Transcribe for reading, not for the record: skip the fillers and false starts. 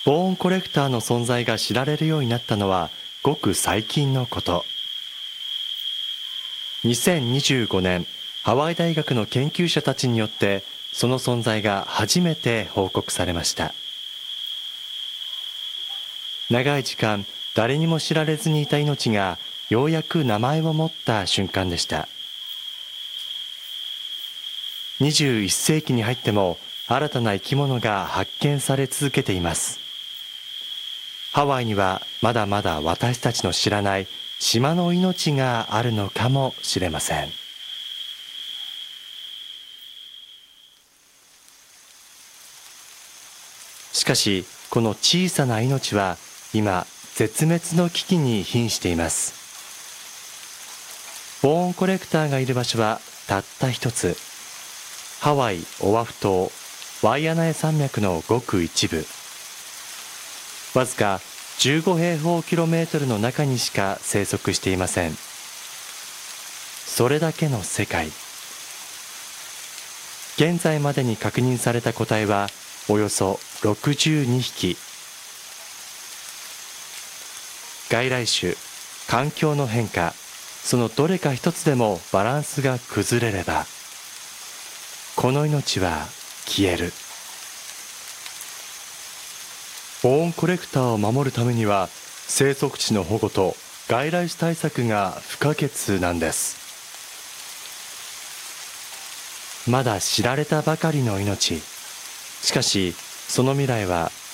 ボーンコレクターの存在が知られるようになったのはごく最近のこと。2025年、ハワイ大学の研究者たちによってその存在が初めて報告されました。長い時間誰にも知られずにいた命がようやく名前を持った瞬間でした。21世紀に入っても新たな生き物が発見され続けています。ハワイにはまだまだ私たちの知らない島の命があるのかもしれません。しかしこの小さな命は今絶滅の危機に瀕しています。ボーンコレクターがいる場所はたった一つ、ハワイ・オアフ島ワイアナエ山脈のごく一部、わずか15平方キロメートルの中にしか生息していません。それだけの世界。現在までに確認された個体はおよそ62匹。外来種、環境の変化、そのどれか一つでもバランスが崩れれば、この命は消える。ボーンコレクターを守るためには生息地の保護と外来種対策が不可欠なんです。まだ知られたばかりの命。しかしその未来は